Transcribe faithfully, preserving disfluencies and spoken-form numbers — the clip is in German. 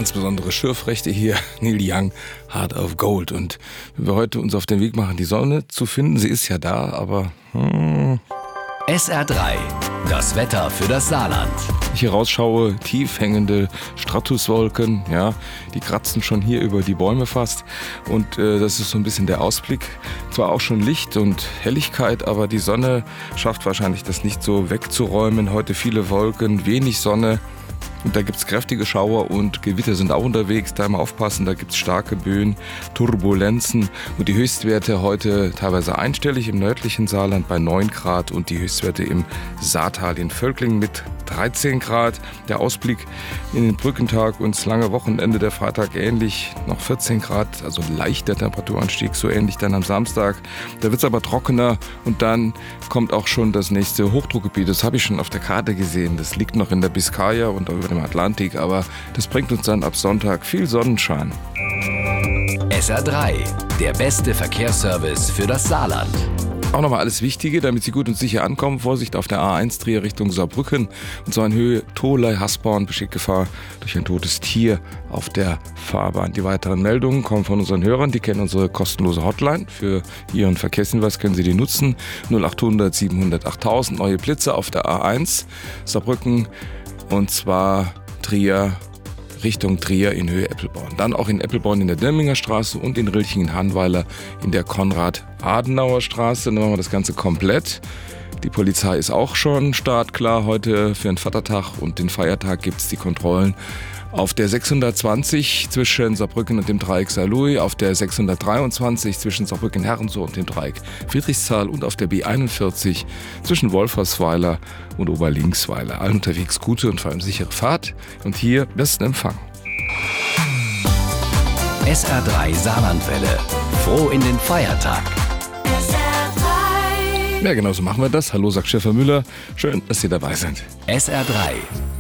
Ganz besondere Schürfrechte hier, Neil Young, Heart of Gold. Und wenn wir heute uns auf den Weg machen, die Sonne zu finden, sie ist ja da, aber... Hm. S R drei, das Wetter für das Saarland. Ich hier rausschaue, tief hängende Stratuswolken, ja, die kratzen schon hier über die Bäume fast. Und äh, das ist so ein bisschen der Ausblick. Zwar auch schon Licht und Helligkeit, aber die Sonne schafft wahrscheinlich das nicht so wegzuräumen. Heute viele Wolken, wenig Sonne. Und da gibt es kräftige Schauer und Gewitter sind auch unterwegs. Da immer aufpassen, da gibt es starke Böen, Turbulenzen. Und die Höchstwerte heute teilweise einstellig im nördlichen Saarland bei neun Grad und die Höchstwerte im Saartal in Völklingen mit dreizehn Grad. Der Ausblick in den Brückentag und das lange Wochenende, der Freitag ähnlich, noch vierzehn Grad, also ein leichter Temperaturanstieg, so ähnlich dann am Samstag. Da wird es aber trockener und dann kommt auch schon das nächste Hochdruckgebiet. Das habe ich schon auf der Karte gesehen. Das liegt noch in der Biskaya und über dem Atlantik, aber das bringt uns dann ab Sonntag viel Sonnenschein. S R drei, der beste Verkehrsservice für das Saarland. Auch nochmal alles Wichtige, damit Sie gut und sicher ankommen. Vorsicht auf der A eins Trier Richtung Saarbrücken. Und zwar in Höhe Tholey-Hasborn besteht Gefahr durch ein totes Tier auf der Fahrbahn. Die weiteren Meldungen kommen von unseren Hörern. Die kennen unsere kostenlose Hotline. Für Ihren Verkehrshinweis können Sie die nutzen. null acht hundert siebenhundert achttausend. Neue Blitze auf der A eins Saarbrücken. Und zwar Trier Richtung Trier in Höhe Eppelborn. Dann auch in Eppelborn in der Dirminger Straße und in Rilchingen-Hanweiler in der Konrad-Adenauer-Straße. Dann machen wir das Ganze komplett. Die Polizei ist auch schon startklar. Heute für den Vatertag und den Feiertag gibt es die Kontrollen auf der sechshundertzwanzig zwischen Saarbrücken und dem Dreieck Saarlouis, auf der sechshundertdreiundzwanzig zwischen Saarbrücken-Herrensoh und dem Dreieck Friedrichsthal und auf der B einundvierzig zwischen Wolfersweiler und Oberlinksweiler. Allen unterwegs gute und vor allem sichere Fahrt und hier besten Empfang. S R drei Saarlandwelle. Froh in den Feiertag. S R drei. Ja, genau so machen wir das. Hallo, sagt Stefan Müller. Schön, dass Sie dabei sind. S R drei,